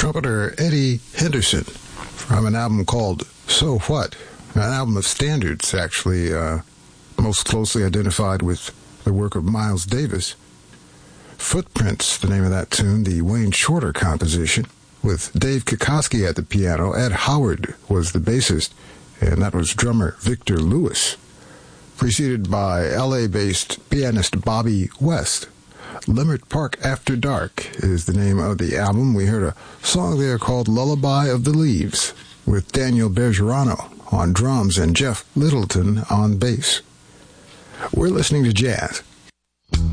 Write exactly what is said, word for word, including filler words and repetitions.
trumpeter Eddie Henderson from an album called So What? An album of standards, actually, uh, most closely identified with the work of Miles Davis. Footprints, the name of that tune, the Wayne Shorter composition, with Dave Kikoski at the piano. Ed Howard was the bassist, and that was drummer Victor Lewis, preceded by L A-based pianist Bobby West. Leimert Park After Dark is the name of the album. We heard a song there called Lullaby of the Leaves, with Daniel Bergerano on drums and Jeff Littleton on bass. We're listening to jazz